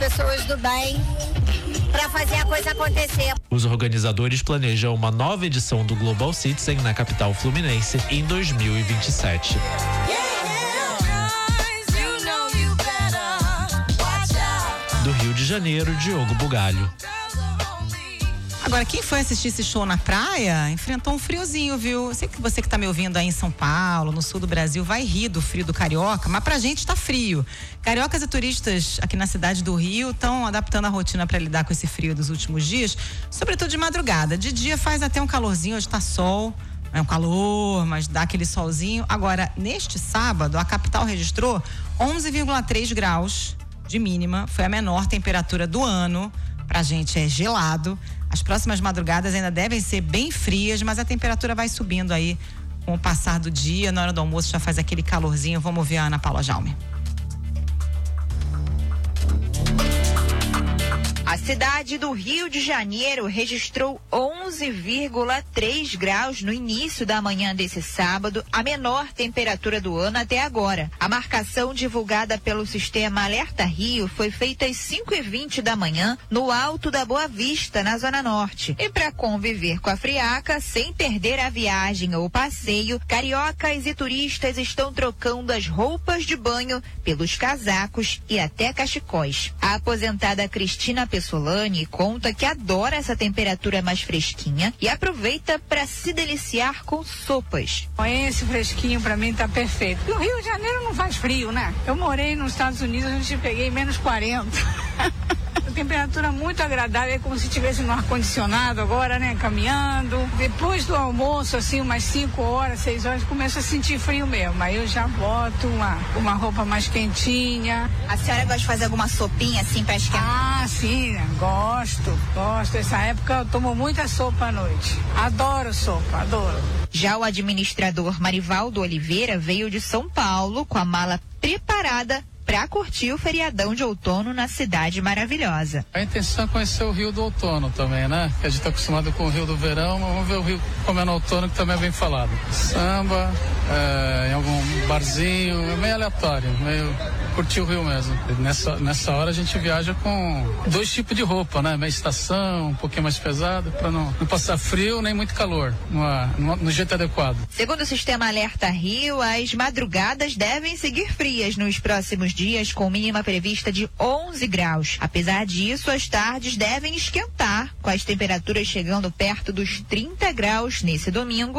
pessoas do bem para fazer a coisa acontecer. Os organizadores planejam uma nova edição do Global Citizen na capital fluminense em 2027. Do Rio de Janeiro, Diogo Bugalho. Agora, quem foi assistir esse show na praia enfrentou um friozinho, viu? Sei que você que tá me ouvindo aí em São Paulo, no sul do Brasil, vai rir do frio do carioca, mas pra gente tá frio. Cariocas e turistas aqui na cidade do Rio estão adaptando a rotina para lidar com esse frio dos últimos dias, sobretudo de madrugada. De dia faz até um calorzinho, hoje tá sol, é um calor, mas dá aquele solzinho. Agora, neste sábado, a capital registrou 11,3 graus de mínima, foi a menor temperatura do ano. Pra gente é gelado. As próximas madrugadas ainda devem ser bem frias, mas a temperatura vai subindo aí com o passar do dia. Na hora do almoço já faz aquele calorzinho. Vamos ouvir a Ana Paula Jaume. A cidade do Rio de Janeiro registrou 11,3 graus no início da manhã desse sábado, a menor temperatura do ano até agora. A marcação divulgada pelo sistema Alerta Rio foi feita às 5h20 da manhã no Alto da Boa Vista, na Zona Norte. E para conviver com a friaca, sem perder a viagem ou passeio, cariocas e turistas estão trocando as roupas de banho pelos casacos e até cachecóis. A aposentada Cristina Pessolani conta que adora essa temperatura mais fresquinha e aproveita para se deliciar com sopas. Esse fresquinho para mim tá perfeito. No Rio de Janeiro não faz frio, né? Eu morei nos Estados Unidos, onde peguei menos 40. A temperatura muito agradável, é como se estivesse no ar-condicionado agora, né? Caminhando. Depois do almoço, assim, umas 5 horas, 6 horas, começo a sentir frio mesmo. Aí eu já boto uma roupa mais quentinha. A senhora gosta de fazer alguma sopinha assim para esquentar? Ah, sim, gosto. Essa época eu tomo muita sopa à noite. Adoro sopa, adoro. Já o administrador Marivaldo Oliveira veio de São Paulo com a mala preparada para curtir o feriadão de outono na cidade maravilhosa. A intenção é conhecer o Rio do outono também, né? Que a gente está acostumado com o Rio do verão, mas vamos ver o Rio como é no outono, que também é bem falado. Samba, em algum barzinho, meio aleatório, meio curtir o Rio mesmo. Nessa hora a gente viaja com 2 tipos de roupa, né? Meia estação, um pouquinho mais pesado, para não passar frio nem muito calor, no jeito adequado. Segundo o sistema Alerta Rio, as madrugadas devem seguir frias nos próximos dias, com mínima prevista de 11 graus. Apesar disso, as tardes devem esquentar, com as temperaturas chegando perto dos 30 graus nesse domingo.